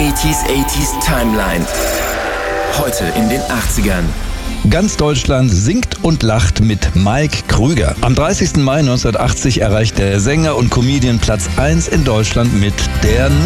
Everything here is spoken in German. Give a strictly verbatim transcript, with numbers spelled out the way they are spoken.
achtziger achtziger Timeline. Heute in den achtzigern. Ganz Deutschland singt und lacht mit Mike Krüger. Am dreißigsten Mai neunzehnhundertachtzig erreicht der Sänger und Comedian Platz eins in Deutschland mit der